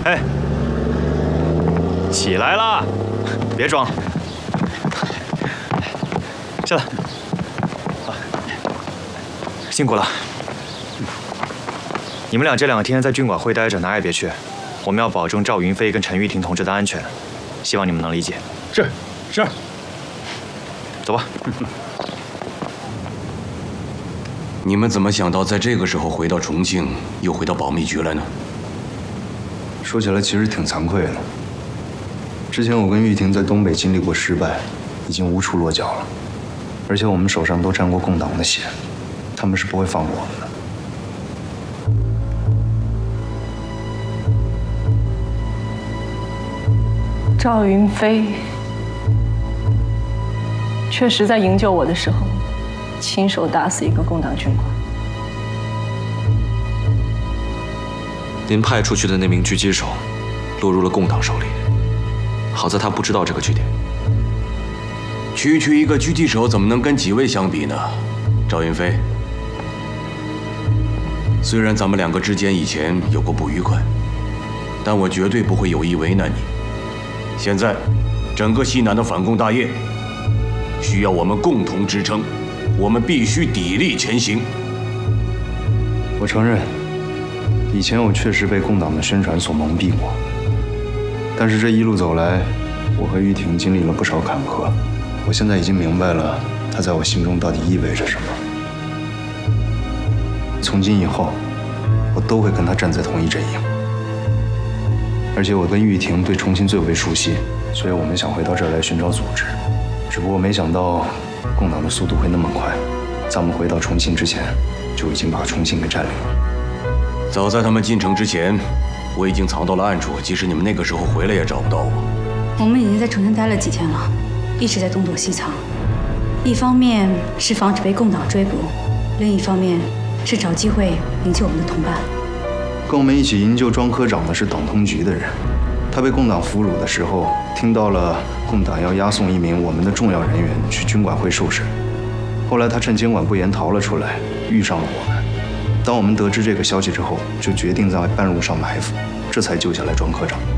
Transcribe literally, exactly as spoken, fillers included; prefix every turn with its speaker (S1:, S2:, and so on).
S1: 哎，起来啦，别装了，下来。辛苦了。你们俩这两天在军管会待着，哪也别去。我们要保证赵云飞跟陈玉婷同志的安全，希望你们能理解。
S2: 是，是。
S1: 走吧。
S3: 你们怎么想到在这个时候回到重庆，又回到保密局来呢？
S4: 说起来其实挺惭愧的。之前我跟玉婷在东北经历过失败，已经无处落脚了，而且我们手上都沾过共党的血，他们是不会放过我们的。
S5: 赵云飞确实在营救我的时候，亲手打死一个共党军官。
S6: 您派出去的那名狙击手，落入了共党手里。好在他不知道这个据点。
S3: 区区一个狙击手，怎么能跟几位相比呢？赵云飞，虽然咱们两个之间以前有过不愉快，但我绝对不会有意为难你。现在，整个西南的反共大业需要我们共同支撑，我们必须砥砺前行。
S4: 我承认，以前我确实被共党的宣传所蒙蔽过，但是这一路走来，我和玉婷经历了不少坎坷。我现在已经明白了，她在我心中到底意味着什么。从今以后，我都会跟她站在同一阵营。而且我跟玉婷对重庆最为熟悉，所以我们想回到这儿来寻找组织。只不过没想到，共党的速度会那么快，在我们回到重庆之前，就已经把重庆给占领了。
S3: 早在他们进城之前，我已经藏到了暗处，即使你们那个时候回来也找不到我。
S7: 我们已经在重庆待了几天了，一直在东躲西藏。一方面是防止被共党追捕，另一方面是找机会营救我们的同伴。
S4: 跟我们一起营救庄科长的是党通局的人，他被共党俘虏的时候，听到了共党要押送一名我们的重要人员去军管会受审。后来他趁监管不严逃了出来，遇上了我们。当我们得知这个消息之后，就决定在半路上埋伏，这才救下来庄科长。